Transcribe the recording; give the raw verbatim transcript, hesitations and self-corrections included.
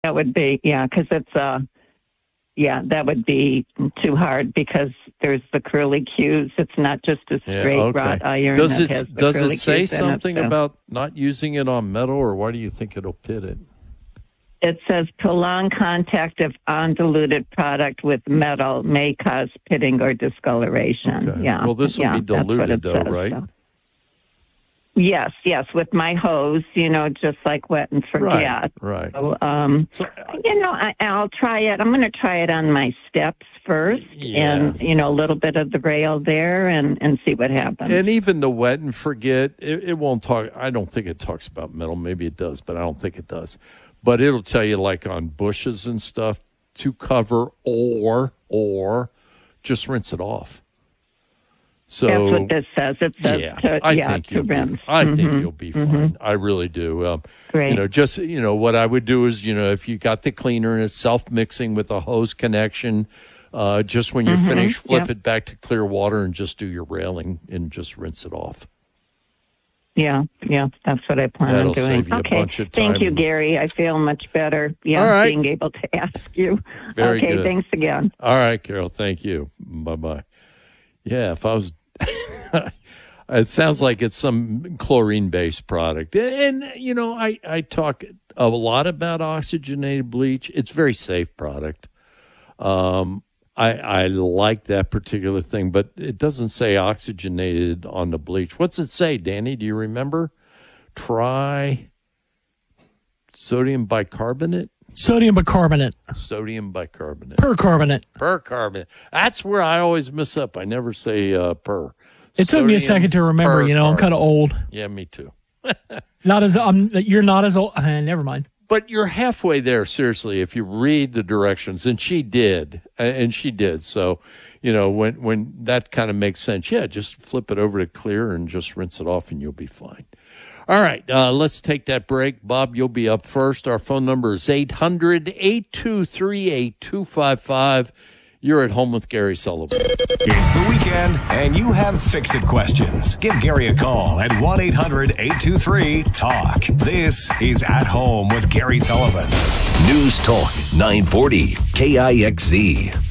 That would be, yeah, because it's, uh, yeah, that would be too hard because there's the curly cues. It's not just a straight yeah, okay. wrought iron. Does that it, has the does curly it say cues in something it, so. about not using it on metal, or why do you think it'll pit it? It says prolonged contact of undiluted product with metal may cause pitting or discoloration. Okay. Yeah. Well, this will yeah, be diluted, though, says, right? So. Yes, yes, with my hose, you know, just like wet and forget. Right, right. So, um, so, you know, I, I'll try it. I'm going to try it on my steps first, yeah. and you know, a little bit of the rail there, and, and see what happens. And even the wet and forget, it, it won't talk. I don't think it talks about metal. Maybe it does, but I don't think it does. But it'll tell you, like on bushes and stuff, to cover or or just rinse it off. So that's what this says. It says yeah, to, I yeah, think to you'll rinse. be, I mm-hmm. think you'll be fine. Mm-hmm. I really do. Um, Great. You know, just you know, what I would do is, you know, if you got the cleaner and it's self-mixing with a hose connection, uh, just when you're mm-hmm. finished, flip yep. it back to clear water and just do your railing and just rinse it off. Yeah, yeah, that's what I plan That'll on doing. save you okay, a bunch of time. thank you, Gary. I feel much better. Yeah, All right. being able to ask you. Very okay, good. thanks again. All right, Carol. Thank you. Bye bye. Yeah, if I was, it sounds like it's some chlorine-based product, and, and you know, I I talk a lot about oxygenated bleach. It's a very safe product. Um. I, I like that particular thing, but it doesn't say oxygenated on the bleach. What's it say, Danny? Do you remember? Try sodium bicarbonate? Sodium bicarbonate. Sodium bicarbonate. Percarbonate. Percarbonate. That's where I always mess up. I never say uh, per. It took me a second to remember. You know, I'm kind of old. Yeah, me too. Not as I'm. You're not as old. Uh, never mind. But you're halfway there, seriously, if you read the directions. And she did. And she did. So, you know, when, when that kind of makes sense, yeah, just flip it over to clear and just rinse it off and you'll be fine. All right, uh, let's take that break. Bob, you'll be up first. Our phone number is eight hundred, eight two three, eight two five five. You're at home with Gary Sullivan. It's the weekend, and you have fix-it questions. Give Gary a call at one eight hundred, eight two three, talk. This is At Home with Gary Sullivan. News Talk nine forty, K I X Z.